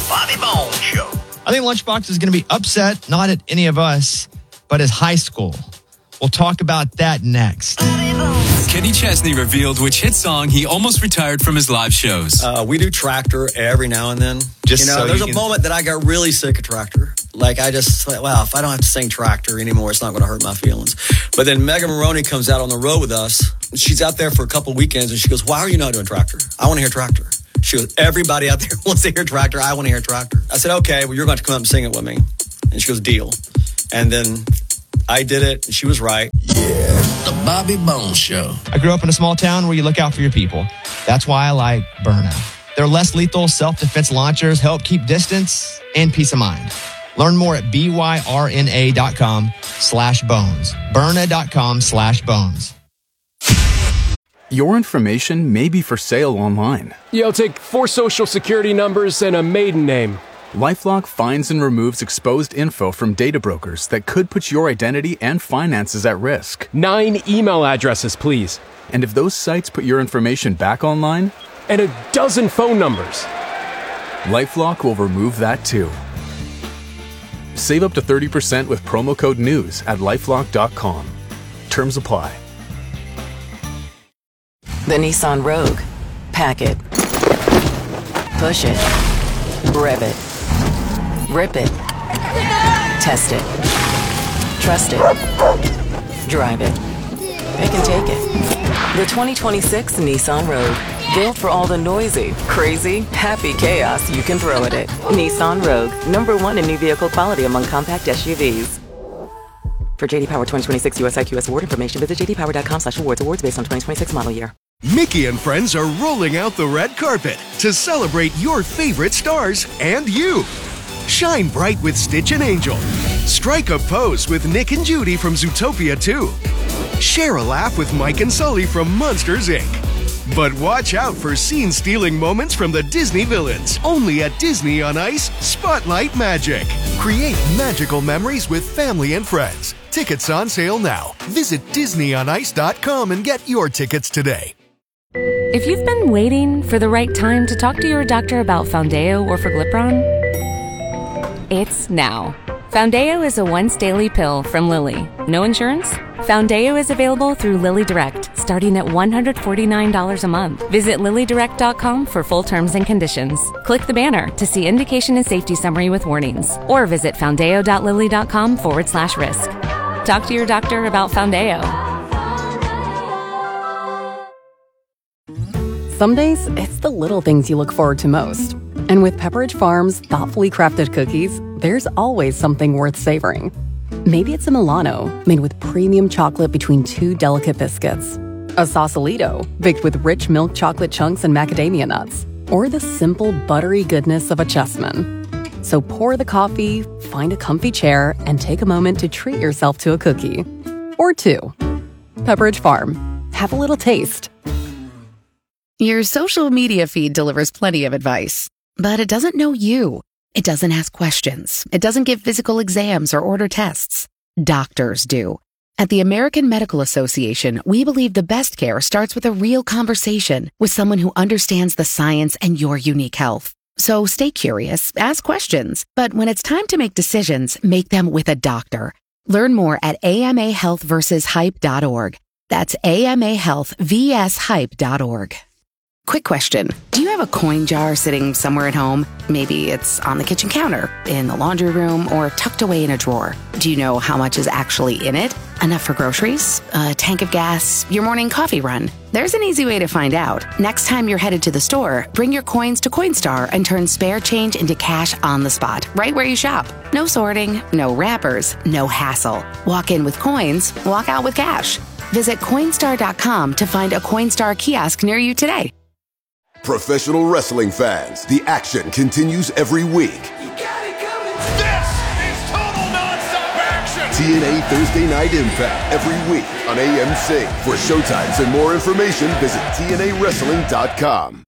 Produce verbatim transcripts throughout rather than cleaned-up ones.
Bobby Bones Show. I think Lunchbox is going to be upset, not at any of us, but his high school. We'll talk about that next. Kenny Chesney revealed which hit song he almost retired from his live shows. Uh, we do Tractor every now and then. Just you know, so there's you a can... moment that I got really sick of Tractor. Like, I just, like, wow, if I don't have to sing Tractor anymore, it's not going to hurt my feelings. But then Megan Maroney comes out on the road with us. She's out there for a couple of weekends, and she goes, why are you not doing Tractor? I want to hear Tractor. She goes, everybody out there wants to hear Tractor. I want to hear Tractor. I said, okay, well, you're going to come up and sing it with me. And she goes, deal. And then I did it, and she was right. Yeah, the Bobby Bones Show. I grew up in a small town where you look out for your people. That's why I like Byrna. Their less lethal self-defense launchers help keep distance and peace of mind. Learn more at byrna.com slash bones. Byrna.com slash bones. Your information may be for sale online. Yeah, I'll take four social security numbers and a maiden name. LifeLock finds and removes exposed info from data brokers that could put your identity and finances at risk. Nine email addresses, please. And if those sites put your information back online? And a dozen phone numbers. LifeLock will remove that too. Save up to thirty percent with promo code NEWS at lifelock dot com. Terms apply. The Nissan Rogue. Pack it. Push it. Rev it. Rip it. Test it. Trust it. Drive it. It can take it. The twenty twenty-six Nissan Rogue. Built for all the noisy, crazy, happy chaos you can throw at it. Nissan Rogue. Number one in new vehicle quality among compact S U Vs. For J D Power twenty twenty-six U S I Q S award information, visit jdpower.com slash awards. Awards based on twenty twenty-six model year. Mickey and friends are rolling out the red carpet to celebrate your favorite stars and you. Shine bright with Stitch and Angel. Strike a pose with Nick and Judy from Zootopia two. Share a laugh with Mike and Sully from Monsters, Incorporated. But watch out for scene-stealing moments from the Disney villains. Only at Disney on Ice Spotlight Magic. Create magical memories with family and friends. Tickets on sale now. Visit disney on ice dot com and get your tickets today. If you've been waiting for the right time to talk to your doctor about Foundayo or Forglipron, it's now. Foundayo is a once-daily pill from Lilly. No insurance? Foundayo is available through Lilly Direct, starting at one hundred forty-nine dollars a month. Visit lilly direct dot com for full terms and conditions. Click the banner to see indication and safety summary with warnings, or visit foundayo.lilly.com forward slash risk. Talk to your doctor about Foundayo. Some days, it's the little things you look forward to most. And with Pepperidge Farm's thoughtfully crafted cookies, there's always something worth savoring. Maybe it's a Milano, made with premium chocolate between two delicate biscuits. A Sausalito, baked with rich milk chocolate chunks and macadamia nuts. Or the simple, buttery goodness of a Chessman. So pour the coffee, find a comfy chair, and take a moment to treat yourself to a cookie. Or two. Pepperidge Farm. Have a little taste. Your social media feed delivers plenty of advice, but it doesn't know you. It doesn't ask questions. It doesn't give physical exams or order tests. Doctors do. At the American Medical Association, we believe the best care starts with a real conversation with someone who understands the science and your unique health. So stay curious, ask questions, but when it's time to make decisions, make them with a doctor. Learn more at A M A health versus hype dot org. That's A M A health versus hype dot org. Quick question. Do you have a coin jar sitting somewhere at home? Maybe it's on the kitchen counter, in the laundry room, or tucked away in a drawer. Do you know how much is actually in it? Enough for groceries? A tank of gas? Your morning coffee run? There's an easy way to find out. Next time you're headed to the store, bring your coins to Coinstar and turn spare change into cash on the spot, right where you shop. No sorting, no wrappers, no hassle. Walk in with coins, walk out with cash. Visit Coinstar dot com to find a Coinstar kiosk near you today. Professional wrestling fans, the action continues every week. You got it coming. This is total nonstop action. T N A Thursday Night Impact every week on A M C. For showtimes and more information, visit T N A wrestling dot com.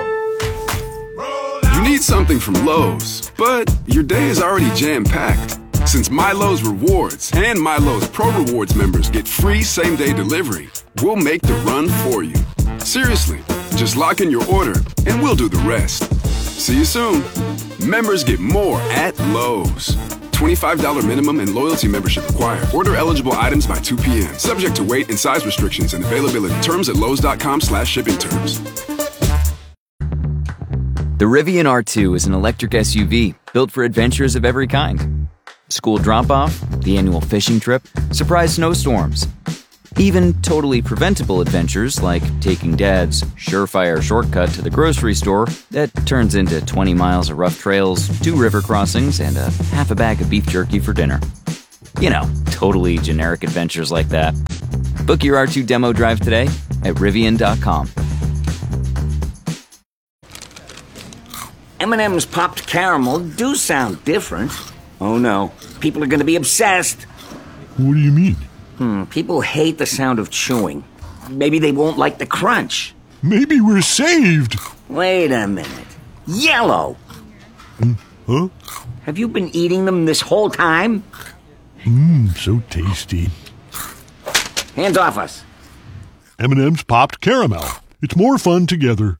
You need something from Lowe's, but your day is already jam-packed. Since MyLowe's Rewards and MyLowe's Pro Rewards members get free same-day delivery, we'll make the run for you. Seriously, just lock in your order and we'll do the rest. See you soon. Members get more at Lowe's. twenty-five dollars minimum and loyalty membership required. Order eligible items by two p.m. Subject to weight and size restrictions and availability. Terms at lowes.com slash shipping terms. The Rivian R two is an electric S U V built for adventures of every kind. School drop-off, the annual fishing trip, surprise snowstorms. Even totally preventable adventures like taking Dad's surefire shortcut to the grocery store that turns into twenty miles of rough trails, two river crossings, and a half a bag of beef jerky for dinner. You know, totally generic adventures like that. Book your R two demo drive today at Rivian dot com. M and M's popped caramel do sound different. Oh no, people are going to be obsessed. What do you mean? Hmm, people hate the sound of chewing. Maybe they won't like the crunch. Maybe we're saved. Wait a minute. Yellow! Mm, huh? Have you been eating them this whole time? Mmm, so tasty. Hands off us. M and M's popped caramel. It's more fun together.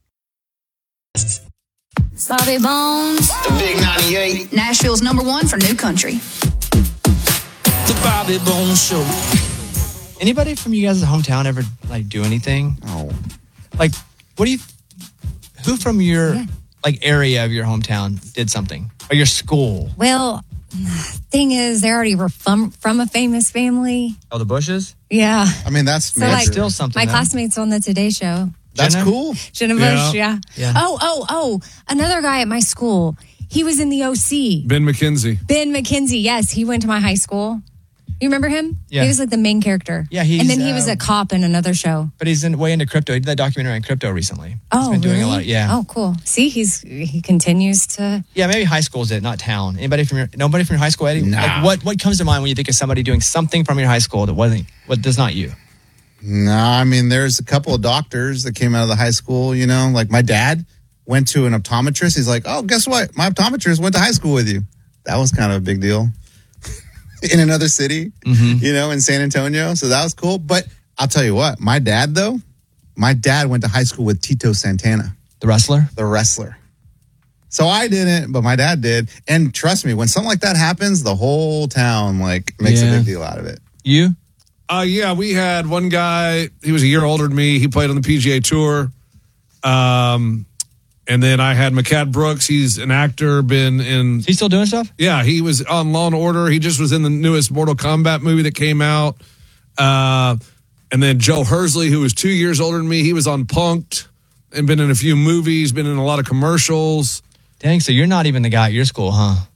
Bobby Bones. The Big ninety-eight. Nashville's number one for new country. The Bobby Bones Show. Anybody from you guys' hometown ever like do anything? Oh, like what do you? Who from your yeah. like area of your hometown did something, or your school? Well, thing is, they already were from from a famous family. Oh, the Bushes. Yeah, I mean that's so like, still something. My though. classmates on the Today Show. That's Jenna? cool. Jenna Bush, Yeah. yeah. Yeah. Oh, oh, oh! Another guy at my school. He was in the O C. Ben McKenzie. Ben McKenzie. Yes, he went to my high school. You remember him? Yeah. He was like the main character. Yeah, he's, and then he was uh, a cop in another show. But he's in, way into crypto. He did that documentary on crypto recently. Oh, he's been doing really? a lot. Yeah. Oh, cool. See, he's he continues to. Yeah, maybe high school's it, not town. Anybody from your nobody from your high school, Eddie? Nah. Like what what comes to mind when you think of somebody doing something from your high school that wasn't what does not you? No, I mean, there's a couple of doctors that came out of the high school, you know, like my dad went to an optometrist. He's like, oh, guess what? My optometrist went to high school with you. That was kind of a big deal in another city, mm-hmm. you know, in San Antonio. So that was cool. But I'll tell you what, my dad, though, my dad went to high school with Tito Santana. The wrestler? The wrestler. So I didn't, but my dad did. And trust me, when something like that happens, the whole town like makes Yeah. a big deal out of it. You? Uh, yeah, we had one guy, he was a year older than me. He played on the P G A Tour. Um, and then I had McCad Brooks. He's an actor, been in... Is he still doing stuff? Yeah, he was on Law and Order. He just was in the newest Mortal Kombat movie that came out. Uh, and then Joe Hersley, who was two years older than me, he was on Punk'd and been in a few movies, been in a lot of commercials. Dang, so you're not even the guy at your school, huh?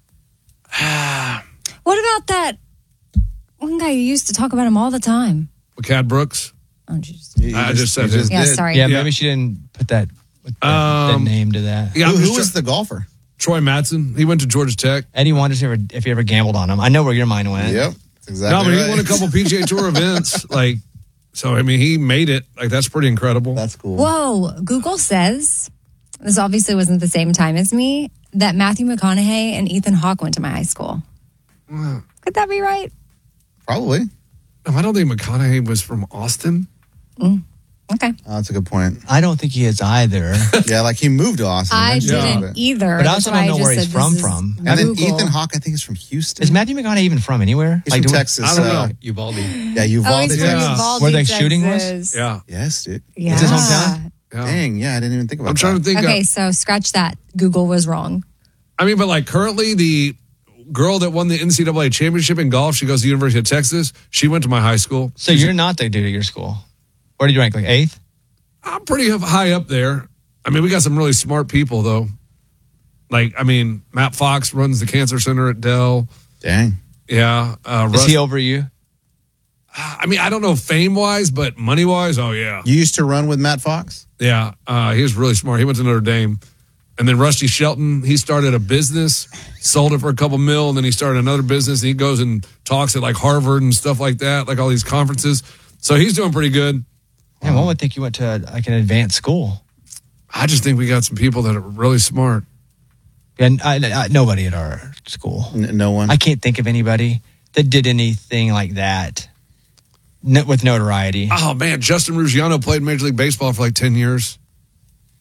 What about that one guy who used to talk about him all the time? McCad Brooks. Oh, jeez. I just said just his. Yeah, sorry. Yeah, Yeah. maybe she didn't put that, that, that Um, name to that. Yeah, Who, I'm who just was try- the golfer? Troy Madsen. He went to Georgia Tech. Eddie wonders if, ever, if you ever gambled on him. I know where your mind went. Yep. That's exactly No, but right. he won a couple P G A Tour events. Like, so I mean, he made it. Like, that's pretty incredible. That's cool. Whoa, Google says, this obviously wasn't the same time as me, that Matthew McConaughey and Ethan Hawke went to my high school. Could that be right? Probably. No, I don't think McConaughey was from Austin. Mm. Okay. Oh, that's a good point. I don't think he is either. Yeah, like he moved to Austin. I eventually, didn't but- either. But I That's also why don't know just where he's said from this is from. And then Google. Ethan Hawke, I think, is from Houston. Is Matthew McConaughey even from anywhere? He's Like, from do we- Texas. I don't uh, know. Uvalde. Yeah, Oh, Uvalde, he's from Yeah. Uvalde, Where the shooting was? Texas. Yeah. Yes, dude. Yeah. Is his hometown? Yeah. Dang, yeah, I didn't even think about I'm that. trying to think. Okay, Of, so scratch that. Google was wrong. I mean, but like currently, the girl that won the N C double A championship in golf, she goes to the University of Texas. She went to my high school. So you're not the dude at your school. Where did you rank? Like eighth? I'm pretty high up there. I mean, we got some really smart people, though. Like, I mean, Matt Fox runs the cancer center at Dell. Dang. Yeah. Uh, Is Russ, he over you? I mean, I don't know fame wise, but money wise, oh, yeah. You used to run with Matt Fox? Yeah. Uh, he was really smart. He went to Notre Dame. And then Rusty Shelton, he started a business, sold it for a couple mil, and then he started another business. And he goes and talks at like Harvard and stuff like that, like all these conferences. So he's doing pretty good. Yeah, one would think you went to like an advanced school. I just think we got some people that are really smart. And I, I, nobody at our school. N- no one? I can't think of anybody that did anything like that no, with notoriety. Oh, man, Justin Ruggiano played Major League Baseball for like ten years.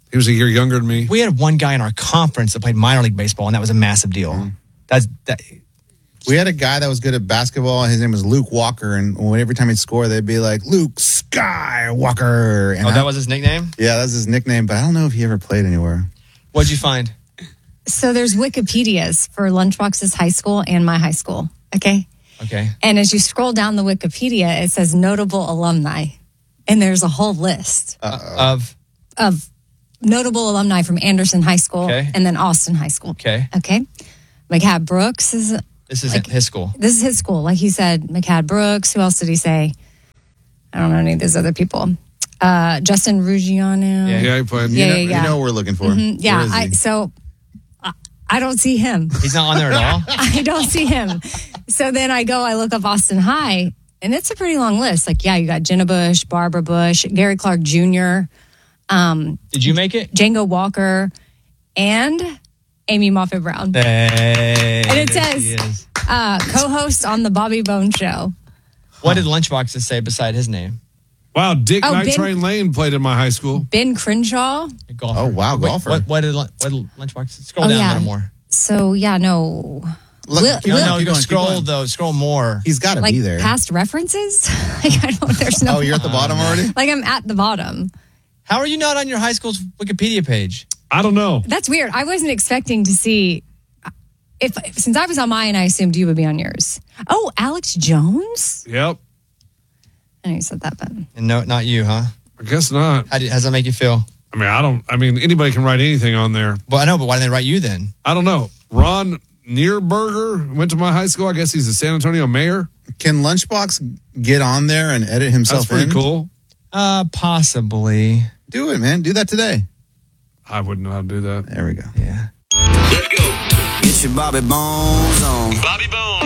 He was a year younger than me. We had one guy in our conference that played minor league baseball, and that was a massive deal. Mm-hmm. That's that. We had a guy that was good at basketball. His name was Luke Walker, and when, every time he'd score, they'd be like, Luke Skywalker. And oh, that I, was his nickname? Yeah, that was his nickname, but I don't know if he ever played anywhere. What'd you find? So there's Wikipedias for Lunchbox's high school and my high school, okay? Okay. And as you scroll down the Wikipedia, it says notable alumni, and there's a whole list Uh-oh. of of notable alumni from Anderson High School okay. and then Austin High School. Okay. Okay. McCad Brooks is... This is like, his school. This is his school. Like he said, McCad Brooks. Who else did he say? I don't know any of those other people. Uh, Justin Ruggiano. Yeah, yeah, he played. Yeah, you, know, yeah, yeah. you know what we're looking for. Mm-hmm. Yeah, Where is he? I, so I, I don't see him. He's not on there at all? I don't see him. So then I go, I look up Austin High, and it's a pretty long list. Like, yeah, you got Jenna Bush, Barbara Bush, Gary Clark Junior Um, Did you make it? Django Walker, and Amy Moffett Brown. Hey, and it says uh, co-host on the Bobby Bone Show. What did Lunchbox say beside his name? Wow, Dick Oh, Night Ben- Train Lane played in my high school. Ben Crenshaw. Golfer. Oh, wow, Wait, golfer. What, what did what did Lunchbox? Scroll Oh, down yeah. a little more. So yeah, no. Look, Lil- keep No, Lil- no, keep go going, keep scroll going. though. Scroll more. He's got to like be there. past references. like I don't. There's no. Oh, you're at the bottom already? Like I'm at the bottom. How are you not on your high school's Wikipedia page? I don't know. That's weird. I wasn't expecting to see. If since I was on mine, I assumed you would be on yours. Oh, Alex Jones. Yep. I know you said that, but And no, not you, huh? I guess not. How, did, how does that make you feel? I mean, I don't. I mean, anybody can write anything on there. Well, I know, but why didn't they write you then? I don't know. Ron Nierberger went to my high school. I guess he's the San Antonio mayor. Can Lunchbox get on there and edit himself That's pretty in? cool. Uh, possibly. Do it, man. Do that today. I wouldn't know how to do that. There we go. Yeah. Let's go. Get your Bobby Bones on. Bobby Bones.